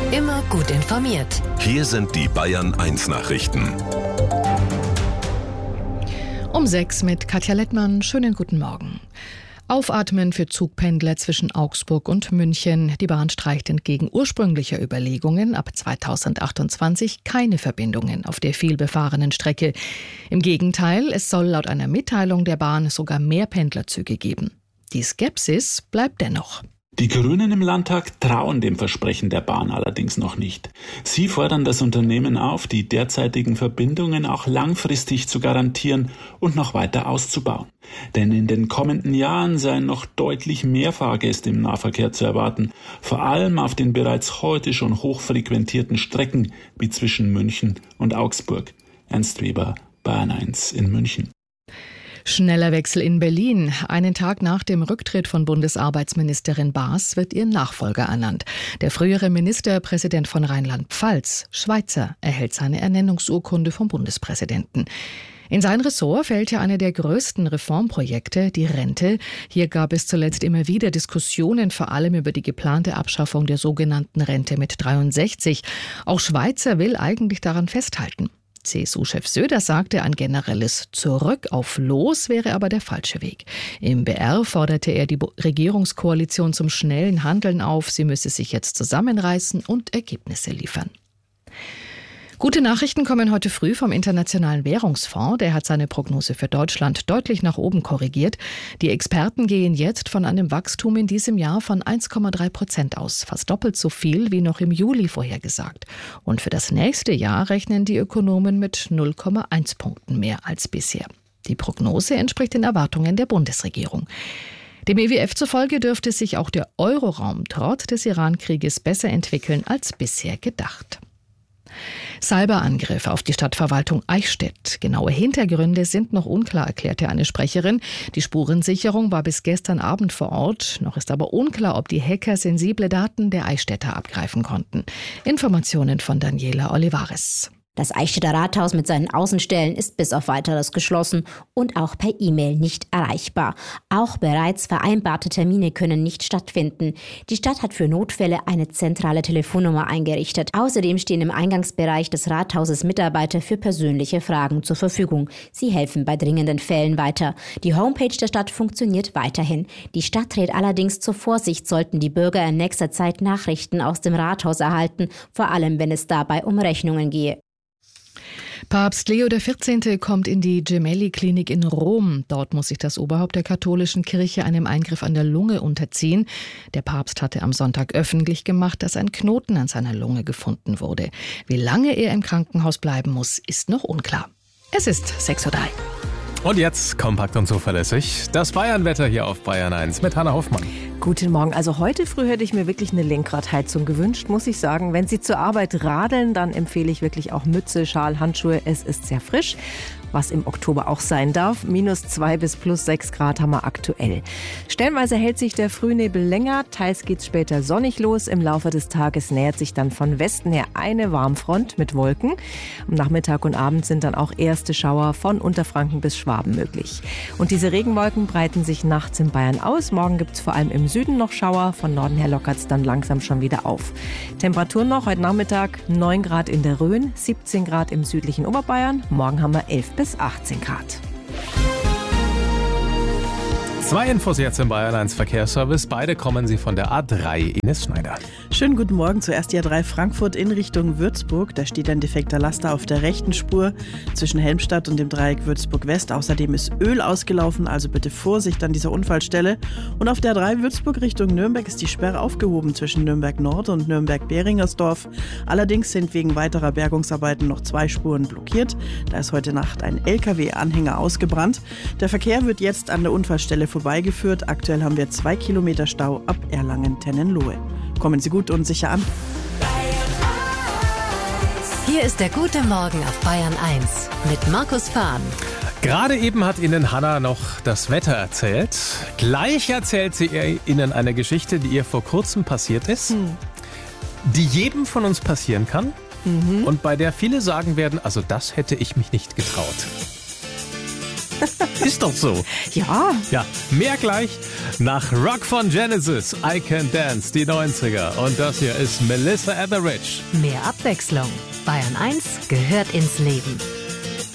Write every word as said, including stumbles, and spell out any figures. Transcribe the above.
Immer gut informiert. Hier sind die Bayern eins Nachrichten. Um sechs mit Katja Lettmann. Schönen guten Morgen. Aufatmen für Zugpendler zwischen Augsburg und München. Die Bahn streicht entgegen ursprünglicher Überlegungen ab zweitausendachtundzwanzig keine Verbindungen auf der vielbefahrenen Strecke. Im Gegenteil, es soll laut einer Mitteilung der Bahn sogar mehr Pendlerzüge geben. Die Skepsis bleibt dennoch. Die Grünen im Landtag trauen dem Versprechen der Bahn allerdings noch nicht. Sie fordern das Unternehmen auf, die derzeitigen Verbindungen auch langfristig zu garantieren und noch weiter auszubauen. Denn in den kommenden Jahren seien noch deutlich mehr Fahrgäste im Nahverkehr zu erwarten, vor allem auf den bereits heute schon hochfrequentierten Strecken wie zwischen München und Augsburg. Ernst Weber, Bayern eins in München. Schneller Wechsel in Berlin. Einen Tag nach dem Rücktritt von Bundesarbeitsministerin Baas wird ihr Nachfolger ernannt. Der frühere Ministerpräsident von Rheinland-Pfalz, Schweitzer, erhält seine Ernennungsurkunde vom Bundespräsidenten. In sein Ressort fällt ja eine der größten Reformprojekte, die Rente. Hier gab es zuletzt immer wieder Diskussionen, vor allem über die geplante Abschaffung der sogenannten Rente mit dreiundsechzig. Auch Schweitzer will eigentlich daran festhalten. C S U-Chef Söder sagte, ein generelles Zurück auf Los wäre aber der falsche Weg. Im B R forderte er die Regierungskoalition zum schnellen Handeln auf. Sie müsse sich jetzt zusammenreißen und Ergebnisse liefern. Gute Nachrichten kommen heute früh vom Internationalen Währungsfonds. Der hat seine Prognose für Deutschland deutlich nach oben korrigiert. Die Experten gehen jetzt von einem Wachstum in diesem Jahr von eins Komma drei Prozent aus. Fast doppelt so viel wie noch im Juli vorhergesagt. Und für das nächste Jahr rechnen die Ökonomen mit null Komma eins Punkten mehr als bisher. Die Prognose entspricht den Erwartungen der Bundesregierung. Dem E W F zufolge dürfte sich auch der Euroraum trotz des Iran-Krieges besser entwickeln als bisher gedacht. Cyberangriff auf die Stadtverwaltung Eichstätt. Genaue Hintergründe sind noch unklar, erklärte eine Sprecherin. Die Spurensicherung war bis gestern Abend vor Ort. Noch ist aber unklar, ob die Hacker sensible Daten der Eichstätter abgreifen konnten. Informationen von Daniela Olivares. Das Eichstätter Rathaus mit seinen Außenstellen ist bis auf Weiteres geschlossen und auch per E-Mail nicht erreichbar. Auch bereits vereinbarte Termine können nicht stattfinden. Die Stadt hat für Notfälle eine zentrale Telefonnummer eingerichtet. Außerdem stehen im Eingangsbereich des Rathauses Mitarbeiter für persönliche Fragen zur Verfügung. Sie helfen bei dringenden Fällen weiter. Die Homepage der Stadt funktioniert weiterhin. Die Stadt rät allerdings zur Vorsicht, sollten die Bürger in nächster Zeit Nachrichten aus dem Rathaus erhalten, vor allem wenn es dabei um Rechnungen gehe. Papst Leo der vierzehnte kommt in die Gemelli-Klinik in Rom. Dort muss sich das Oberhaupt der katholischen Kirche einem Eingriff an der Lunge unterziehen. Der Papst hatte am Sonntag öffentlich gemacht, dass ein Knoten an seiner Lunge gefunden wurde. Wie lange er im Krankenhaus bleiben muss, ist noch unklar. Es ist sechs Uhr drei. Und jetzt kompakt und zuverlässig das Bayernwetter hier auf Bayern eins mit Hanna Hoffmann. Guten Morgen. Also heute früh hätte ich mir wirklich eine Lenkradheizung gewünscht, muss ich sagen. Wenn Sie zur Arbeit radeln, dann empfehle ich wirklich auch Mütze, Schal, Handschuhe. Es ist sehr frisch, was im Oktober auch sein darf. Minus zwei bis plus sechs Grad haben wir aktuell. Stellenweise hält sich der Frühnebel länger, teils geht es später sonnig los. Im Laufe des Tages nähert sich dann von Westen her eine Warmfront mit Wolken. Am Nachmittag und Abend sind dann auch erste Schauer von Unterfranken bis Schwaben möglich. Und diese Regenwolken breiten sich nachts in Bayern aus. Morgen gibt es vor allem im Süden noch Schauer. Von Norden her lockert es dann langsam schon wieder auf. Temperaturen noch heute Nachmittag neun Grad in der Rhön, siebzehn Grad im südlichen Oberbayern. Morgen haben wir elf bis achtzehn Grad. Zwei Infos jetzt im Bayern eins Verkehrsservice. Beide kommen sie von der A drei. Ines Schneider. Schönen guten Morgen. Zuerst die A drei Frankfurt in Richtung Würzburg. Da steht ein defekter Laster auf der rechten Spur zwischen Helmstadt und dem Dreieck Würzburg-West. Außerdem ist Öl ausgelaufen, also bitte Vorsicht an dieser Unfallstelle. Und auf der A drei Würzburg Richtung Nürnberg ist die Sperre aufgehoben zwischen Nürnberg-Nord und Nürnberg-Beringersdorf. Allerdings sind wegen weiterer Bergungsarbeiten noch zwei Spuren blockiert. Da ist heute Nacht ein L K W-Anhänger ausgebrannt. Der Verkehr wird jetzt an der Unfallstelle vorbeigeführt. Aktuell haben wir zwei Kilometer Stau ab Erlangen-Tennenlohe. Kommen Sie gut und sicher an. Hier ist der gute Morgen auf Bayern eins mit Markus Fahn. Gerade eben hat Ihnen Hanna noch das Wetter erzählt. Gleich erzählt sie Ihnen eine Geschichte, die ihr vor kurzem passiert ist, hm. die jedem von uns passieren kann mhm. und bei der viele sagen werden, also das hätte ich mich nicht getraut. Ist doch so. Ja. Ja, mehr gleich nach Rock von Genesis, I Can Dance, die neunziger. Und das hier ist Melissa Etheridge. Mehr Abwechslung. Bayern eins gehört ins Leben.